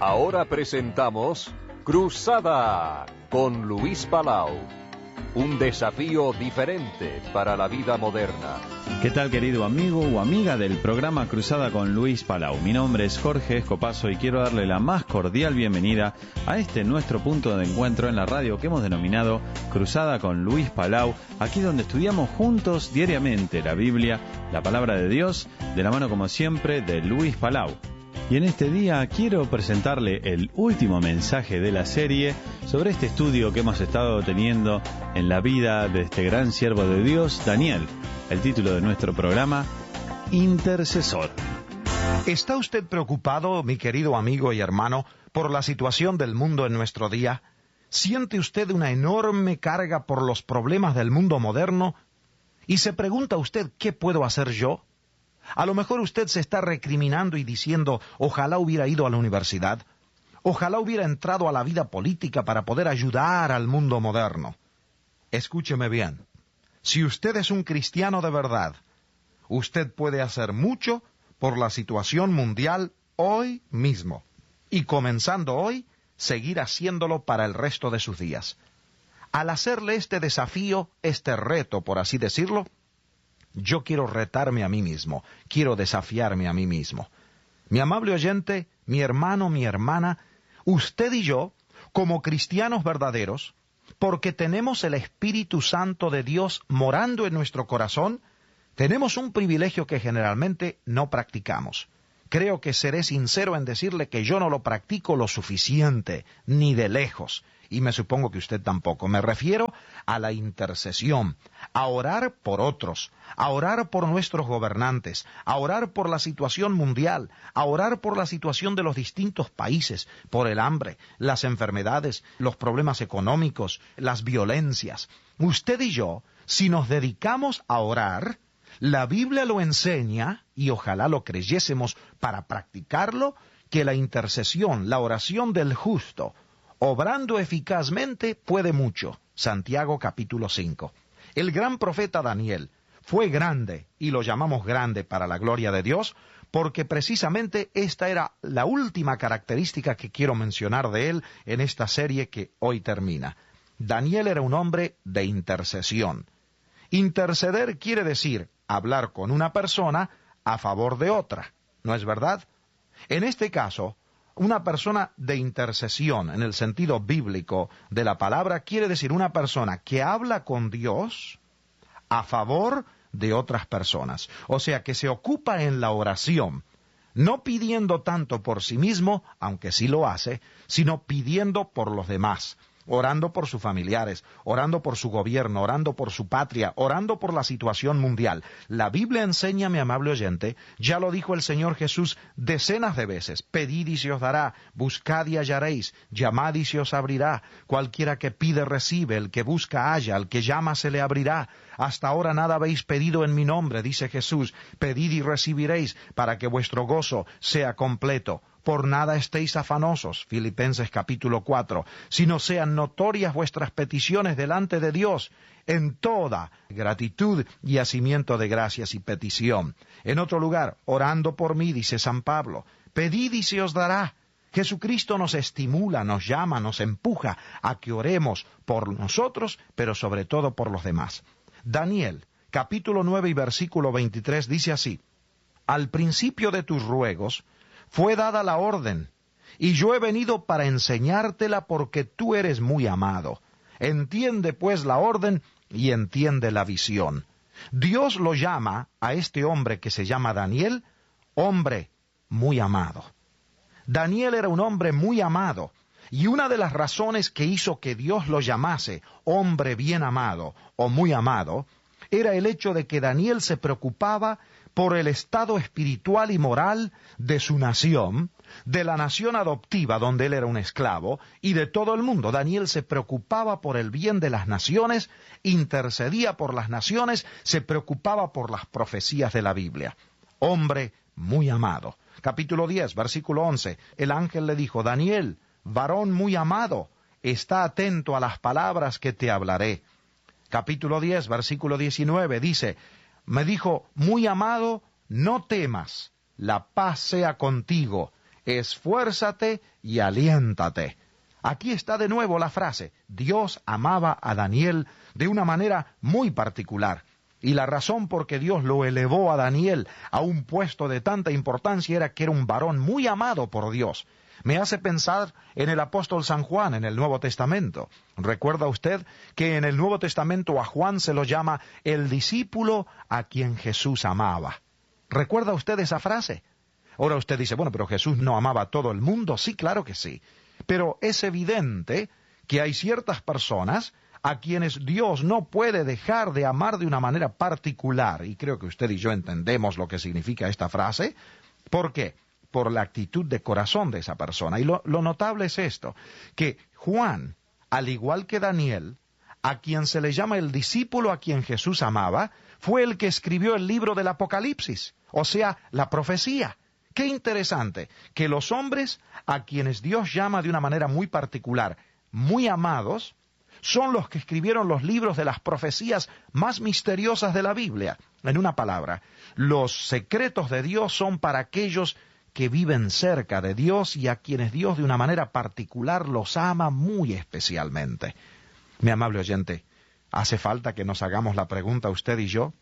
Ahora presentamos Cruzada con Luis Palau. Un desafío diferente para la vida moderna. ¿Qué tal, querido amigo o amiga del programa Cruzada con Luis Palau? Mi nombre es Jorge Escopazo y quiero darle la más cordial bienvenida a este nuestro punto de encuentro en la radio que hemos denominado Cruzada con Luis Palau, aquí donde estudiamos juntos diariamente la Biblia, la palabra de Dios, de la mano como siempre de Luis Palau. Y en este día quiero presentarle el último mensaje de la serie sobre este estudio que hemos estado teniendo en la vida de este gran siervo de Dios, Daniel. El título de nuestro programa, Intercesor. ¿Está usted preocupado, mi querido amigo y hermano, por la situación del mundo en nuestro día? ¿Siente usted una enorme carga por los problemas del mundo moderno? ¿Y se pregunta usted qué puedo hacer yo? A lo mejor usted se está recriminando y diciendo, ojalá hubiera ido a la universidad, ojalá hubiera entrado a la vida política para poder ayudar al mundo moderno. Escúcheme bien, si usted es un cristiano de verdad, usted puede hacer mucho por la situación mundial hoy mismo, y comenzando hoy, seguir haciéndolo para el resto de sus días. Al hacerle este desafío, este reto, por así decirlo, yo quiero retarme a mí mismo, quiero desafiarme a mí mismo. Mi amable oyente, mi hermano, mi hermana, usted y yo, como cristianos verdaderos, porque tenemos el Espíritu Santo de Dios morando en nuestro corazón, tenemos un privilegio que generalmente no practicamos. Creo que seré sincero en decirle que yo no lo practico lo suficiente, ni de lejos, y me supongo que usted tampoco. Me refiero a la intercesión, a orar por otros, a orar por nuestros gobernantes, a orar por la situación mundial, a orar por la situación de los distintos países, por el hambre, las enfermedades, los problemas económicos, las violencias. Usted y yo, si nos dedicamos a orar, la Biblia lo enseña, y ojalá lo creyésemos para practicarlo, que la intercesión, la oración del justo, obrando eficazmente, puede mucho. Santiago capítulo 5. El gran profeta Daniel fue grande, y lo llamamos grande para la gloria de Dios, porque precisamente esta era la última característica que quiero mencionar de él en esta serie que hoy termina. Daniel era un hombre de intercesión. Interceder quiere decir hablar con una persona a favor de otra, ¿no es verdad? En este caso, una persona de intercesión, en el sentido bíblico de la palabra, quiere decir una persona que habla con Dios a favor de otras personas. O sea, que se ocupa en la oración, no pidiendo tanto por sí mismo, aunque sí lo hace, sino pidiendo por los demás. Orando por sus familiares, orando por su gobierno, orando por su patria, orando por la situación mundial. La Biblia enseña, mi amable oyente, ya lo dijo el Señor Jesús decenas de veces: pedid y se os dará, buscad y hallaréis, llamad y se os abrirá. Cualquiera que pide recibe, el que busca halla, al que llama se le abrirá. Hasta ahora nada habéis pedido en mi nombre, dice Jesús, pedid y recibiréis, para que vuestro gozo sea completo. Por nada estéis afanosos, Filipenses capítulo 4, sino sean notorias vuestras peticiones delante de Dios, en toda gratitud y hacimiento de gracias y petición. En otro lugar, orando por mí, dice San Pablo, pedid y se os dará. Jesucristo nos estimula, nos llama, nos empuja a que oremos por nosotros, pero sobre todo por los demás. Daniel, capítulo 9 y versículo 23, dice así: al principio de tus ruegos fue dada la orden, y yo he venido para enseñártela porque tú eres muy amado. Entiende pues la orden y entiende la visión. Dios lo llama a este hombre que se llama Daniel, hombre muy amado. Daniel era un hombre muy amado, y una de las razones que hizo que Dios lo llamase hombre bien amado o muy amado, era el hecho de que Daniel se preocupaba por el estado espiritual y moral de su nación, de la nación adoptiva donde él era un esclavo, y de todo el mundo. Daniel se preocupaba por el bien de las naciones, intercedía por las naciones, se preocupaba por las profecías de la Biblia. Hombre muy amado. Capítulo 10, versículo 11. El ángel le dijo: Daniel, varón muy amado, está atento a las palabras que te hablaré. Capítulo 10, versículo 19, dice: me dijo, muy amado, no temas, la paz sea contigo. esfuérzate y aliéntate. Aquí está de nuevo la frase. Dios amaba a Daniel de una manera muy particular. Y la razón por que Dios lo elevó a Daniel a un puesto de tanta importancia era que era un varón muy amado por Dios. Me hace pensar en el apóstol San Juan en el Nuevo Testamento. ¿Recuerda usted que en el Nuevo Testamento a Juan se lo llama el discípulo a quien Jesús amaba? ¿Recuerda usted esa frase? Ahora usted dice, bueno, pero Jesús no amaba a todo el mundo. Sí, claro que sí. Pero es evidente que hay ciertas personas a quienes Dios no puede dejar de amar de una manera particular. Y creo que usted y yo entendemos lo que significa esta frase. ¿Por qué? Por la actitud de corazón de esa persona. Y lo notable es esto, que Juan, al igual que Daniel, a quien se le llama el discípulo a quien Jesús amaba, fue el que escribió el libro del Apocalipsis, o sea, la profecía. Qué interesante que los hombres a quienes Dios llama de una manera muy particular, muy amados, son los que escribieron los libros de las profecías más misteriosas de la Biblia. En una palabra, los secretos de Dios son para aquellos que viven cerca de Dios y a quienes Dios de una manera particular los ama muy especialmente. Mi amable oyente, hace falta que nos hagamos la pregunta usted y yo.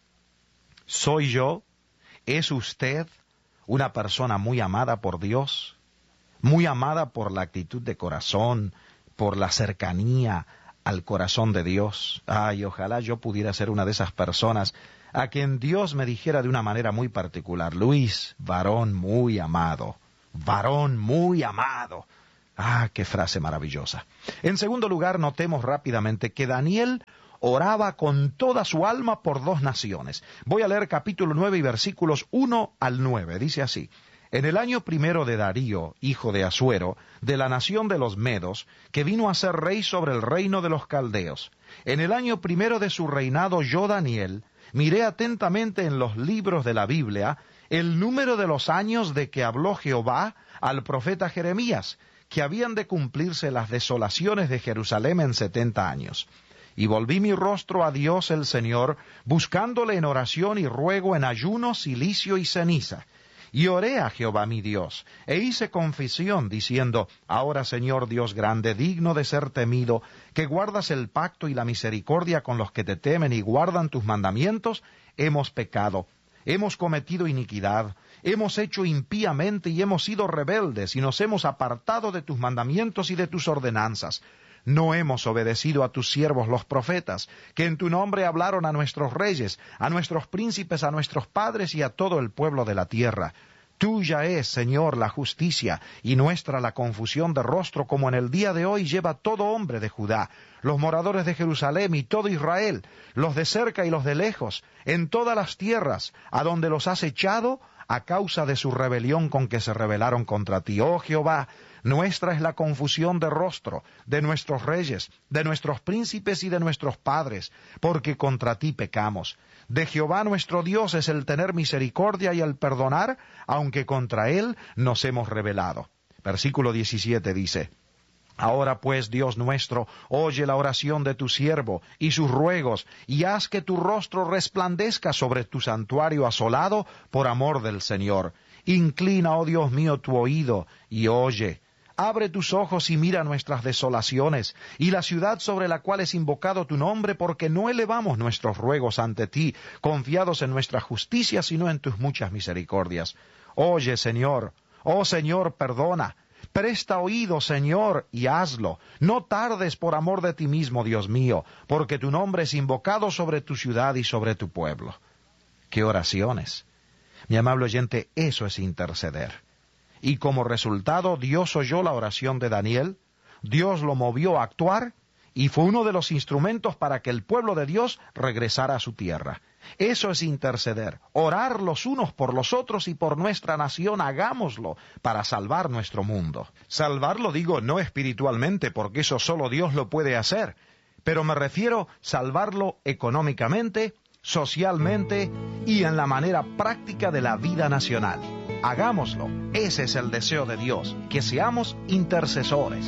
¿Soy yo? ¿Es usted una persona muy amada por Dios? Muy amada por la actitud de corazón, por la cercanía al corazón de Dios. Ay, ojalá yo pudiera ser una de esas personas a quien Dios me dijera de una manera muy particular: Luis, varón muy amado, varón muy amado. Ah, qué frase maravillosa. En segundo lugar, notemos rápidamente que Daniel oraba con toda su alma por dos naciones. Voy a leer capítulo 9 y versículos 1 al 9. Dice así: En el año primero de Darío, hijo de Asuero, de la nación de los Medos, que vino a ser rey sobre el reino de los caldeos, en el año primero de su reinado, yo, Daniel, miré atentamente en los libros de la Biblia el número de los años de que habló Jehová al profeta Jeremías, que habían de cumplirse las desolaciones de Jerusalén en 70 años. Y volví mi rostro a Dios el Señor, buscándole en oración y ruego, en ayuno, cilicio y ceniza. Y oré a Jehová mi Dios, e hice confesión, diciendo: Ahora, Señor Dios grande, digno de ser temido, que guardas el pacto y la misericordia con los que te temen y guardan tus mandamientos, hemos pecado, hemos cometido iniquidad, hemos hecho impíamente y hemos sido rebeldes, y nos hemos apartado de tus mandamientos y de tus ordenanzas. No hemos obedecido a tus siervos los profetas, que en tu nombre hablaron a nuestros reyes, a nuestros príncipes, a nuestros padres y a todo el pueblo de la tierra. Tuya es, Señor, la justicia, y nuestra la confusión de rostro, como en el día de hoy lleva todo hombre de Judá, los moradores de Jerusalén y todo Israel, los de cerca y los de lejos, en todas las tierras, a donde los has echado a causa de su rebelión con que se rebelaron contra ti. Oh Jehová, nuestra es la confusión de rostro de nuestros reyes, de nuestros príncipes y de nuestros padres, porque contra ti pecamos. De Jehová nuestro Dios es el tener misericordia y el perdonar, aunque contra él nos hemos rebelado. Versículo 17 dice: Ahora pues, Dios nuestro, oye la oración de tu siervo y sus ruegos, y haz que tu rostro resplandezca sobre tu santuario asolado por amor del Señor. Inclina, oh Dios mío, tu oído y oye. Abre tus ojos y mira nuestras desolaciones, y la ciudad sobre la cual es invocado tu nombre, porque no elevamos nuestros ruegos ante ti, confiados en nuestra justicia, sino en tus muchas misericordias. Oye, Señor, oh Señor, perdona. Presta oído, Señor, y hazlo. No tardes por amor de ti mismo, Dios mío, porque tu nombre es invocado sobre tu ciudad y sobre tu pueblo. ¡Qué oraciones! Mi amable oyente, eso es interceder. Y como resultado, Dios oyó la oración de Daniel, Dios lo movió a actuar, y fue uno de los instrumentos para que el pueblo de Dios regresara a su tierra. Eso es interceder, orar los unos por los otros y por nuestra nación. Hagámoslo para salvar nuestro mundo. Salvarlo, digo, no espiritualmente, porque eso solo Dios lo puede hacer, pero me refiero salvarlo económicamente, socialmente y en la manera práctica de la vida nacional. Hagámoslo. Ese es el deseo de Dios, que seamos intercesores.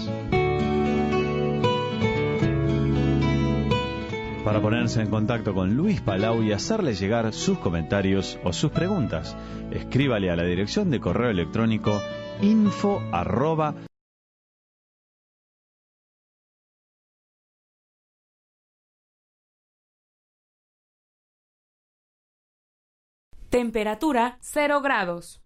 Para ponerse en contacto con Luis Palau y hacerle llegar sus comentarios o sus preguntas, escríbale a la dirección de correo electrónico info Temperatura 0 grados.